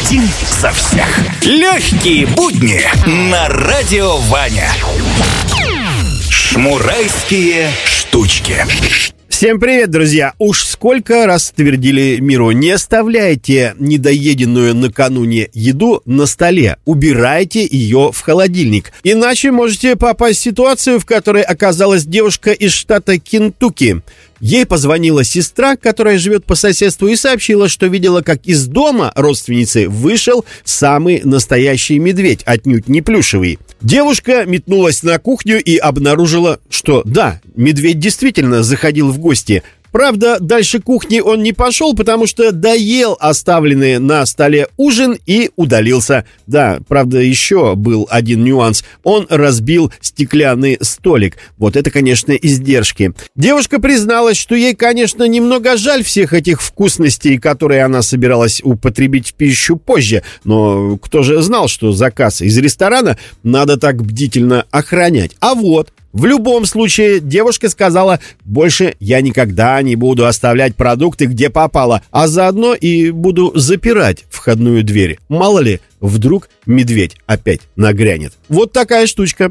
Один за всех. Легкие будни на Радио Ваня. Шмурайские штучки. Всем привет, друзья! Уж сколько раз твердили миру: не оставляйте недоеденную накануне еду на столе, убирайте ее в холодильник. Иначе можете попасть в ситуацию, в которой оказалась девушка из штата Кентукки. Ей позвонила сестра, которая живет по соседству, и сообщила, что видела, как из дома родственницы вышел самый настоящий медведь, отнюдь не плюшевый. Девушка метнулась на кухню и обнаружила, что да, медведь действительно заходил в гости. Правда, дальше кухни он не пошел, потому что доел оставленный на столе ужин и удалился. Да, правда, еще был один нюанс. Он разбил стеклянный столик. Вот это, конечно, издержки. Девушка призналась, что ей, конечно, немного жаль всех этих вкусностей, которые она собиралась употребить в пищу позже. Но кто же знал, что заказ из ресторана надо так бдительно охранять? А вот... В любом случае, девушка сказала: больше я никогда не буду оставлять продукты, где попало, а заодно и буду запирать входную дверь. Мало ли, вдруг медведь опять нагрянет. Вот такая штучка.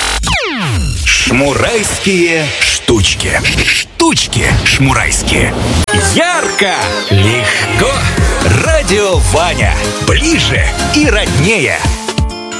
Шмурайские штучки. Штучки шмурайские. Ярко, легко. Радио Ваня. Ближе и роднее.